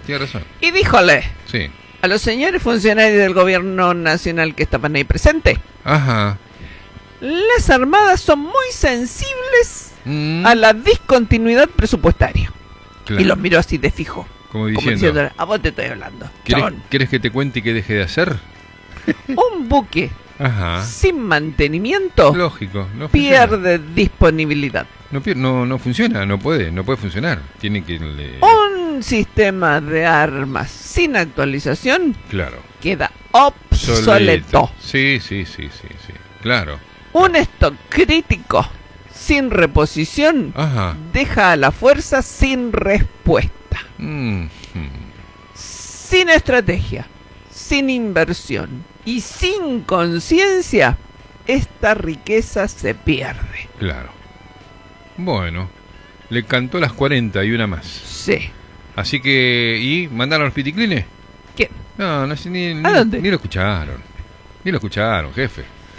tiene razón. Y díjole Sí. a los señores funcionarios del gobierno nacional que estaban ahí presentes: Ajá. las armadas son muy sensibles Mm, a la discontinuidad presupuestaria. claro. Y los miró así de fijo. Como Como diciendo, diciendo, a vos te estoy hablando. Chabón. ¿querés que te cuente y que deje de hacer? Un buque Ajá. sin mantenimiento Lógico. No funciona. pierde disponibilidad. No funciona, no puede funcionar. Tiene que... Un sistema de armas sin actualización Claro. queda obsoleto. Sí. Claro. Un stock crítico sin reposición Ajá. deja a la fuerza sin respuesta. Mm, Sin estrategia, sin inversión y sin conciencia, esta riqueza se pierde. claro. Bueno, le cantó las 40 y una más. Sí. Así que... ¿Y mandaron a los piticlines? ¿Quién? No sé, ni dónde? lo escucharon. Ni lo escucharon, jefe.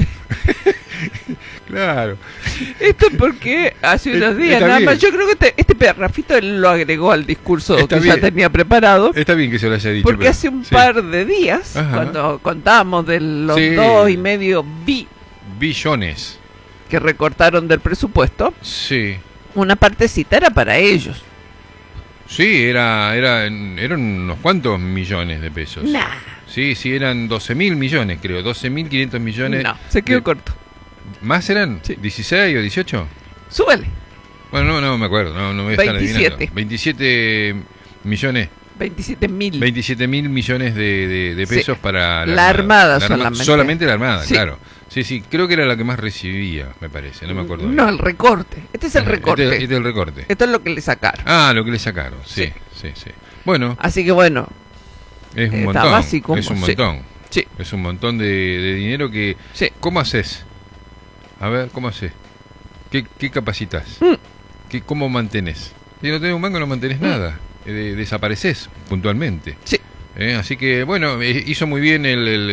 Claro. Esto es porque hace unos días Está nada bien. más. Yo creo que este parrafito él lo agregó al discurso Está que ya bien. tenía preparado. Está bien que se lo haya dicho. Porque pero- hace un sí. par de días, Ajá. cuando contábamos de los Sí. 2,5 Billones. que recortaron del presupuesto, Sí. una partecita era para ellos. Sí, eran unos cuantos millones de pesos. Nah, Sí, eran 12.000 millones, creo. 12.500 millones. no, se quedó de- corto. ¿Más eran? Sí. ¿16 o 18? Súbele, Bueno, no me acuerdo. No voy a estar 27. adivinando. 27 millones. 27.000. 27.000 millones de Sí. pesos para La Armada solamente. Solamente la Armada, Sí. claro. Sí, creo que era la que más recibía, me parece, no me acuerdo. No, bien. el recorte. Este es el recorte. Este es el recorte. Esto es lo que le sacaron. Ah, lo que le sacaron, sí. Bueno, Así que bueno, es un está montón. básico, Es un sí. montón. sí, Es un montón de dinero que... sí. ¿Cómo haces? A ver, ¿cómo haces? ¿Qué capacitas? Mm. ¿Cómo mantenés? Si no tenés un banco no mantenés nada. Desapareces puntualmente. Sí. Así que, bueno, hizo muy bien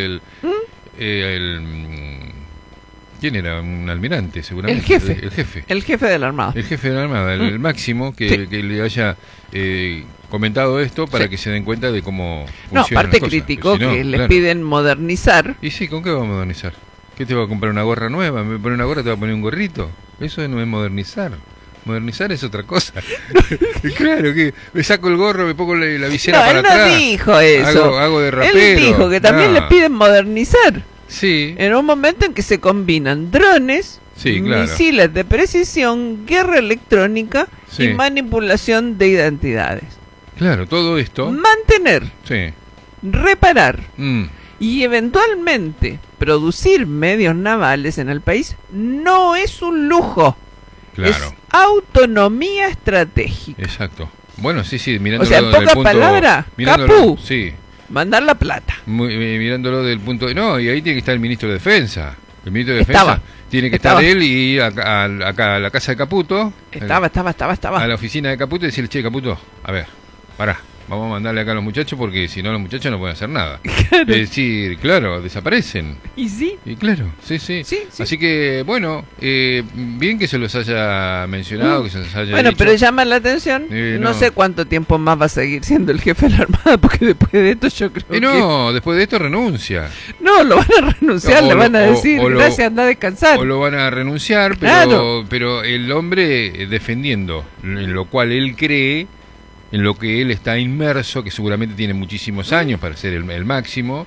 ¿quién era? Un almirante, seguramente. El jefe. El jefe. El jefe de la Armada. El jefe de la Armada, el máximo, que, Sí. que le haya comentado esto para Sí. que se den cuenta de cómo No, funcionan aparte las cosas. criticó Porque si no, que les claro. piden modernizar. Y sí, ¿con qué va a modernizar? ¿Qué te va a comprar una gorra nueva? ¿Me pone una gorra, te va a poner un gorrito? Eso no es modernizar. Modernizar es otra cosa. Claro, que me saco el gorro, me pongo la visera No, para él no atrás. dijo eso. Hago de rapero. Él dijo que también No. le piden modernizar. Sí, En un momento en que se combinan drones, Sí, claro. misiles de precisión, guerra electrónica Sí. y manipulación de identidades. claro, todo esto. Mantener, Sí. reparar Mm, y eventualmente producir medios navales en el país no es un lujo. claro, Es autonomía estratégica. exacto. Bueno, sí, mirándolo O sea, en del pocas punto... palabras, mirándolo- Capú. Sí, Mandar la plata. mirándolo del punto... No, y ahí tiene que estar el ministro de Defensa. El ministro de Defensa Estaba. tiene que Estaba. estar él y ir acá a la casa de Caputo. Estaba. A la oficina de Caputo y decirle, che, Caputo, a ver, pará, vamos a mandarle acá a los muchachos porque si no los muchachos no pueden hacer nada. Claro. Es decir, claro, desaparecen. Y sí. Y claro, sí. Sí, sí. Así que, bueno, bien que se los haya mencionado, que se los haya Bueno, dicho. pero llama la atención. No no. sé cuánto tiempo más va a seguir siendo el jefe de la Armada, porque después de esto yo creo No, después de esto renuncia. que... No, lo van a renunciar, O le lo- van a o- decir, o lo- gracias, anda a descansar. O lo van a renunciar, pero, Claro. pero el hombre defendiendo en lo cual él cree, en lo que él está inmerso, que seguramente tiene muchísimos años para ser el máximo,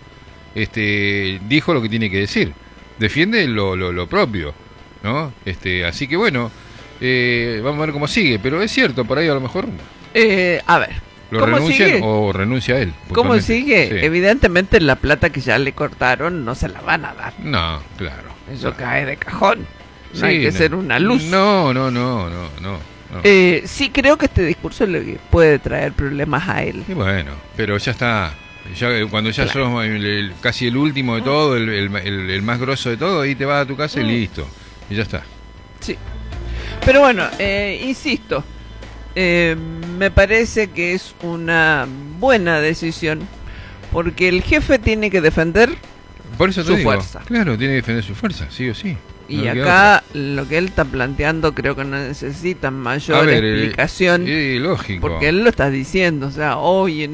dijo lo que tiene que decir. Defiende lo propio, ¿no? Así que bueno, vamos a ver cómo sigue, pero es cierto, por ahí a lo mejor A ver, lo ¿cómo renuncian sigue? o renuncia él. ¿Cómo puntualmente. sigue? Sí. Evidentemente la plata que ya le cortaron no se la van a dar. No, claro. Eso cae de cajón. No Sí, hay que ser una luz. No. Sí creo que este discurso le puede traer problemas a él. Y bueno, pero ya está. Cuando ya sos casi el último de todo, el más grosso de todo, ahí te vas a tu casa y listo. Y ya está. Sí. Pero bueno, insisto, me parece que es una buena decisión porque el jefe tiene que defender Por eso te su digo, fuerza. claro, tiene que defender su fuerza, sí o sí. Y No le queda acá lo que él está planteando creo que no necesita otra. mayor A ver, explicación lógico. porque él lo está diciendo, o sea, hoy en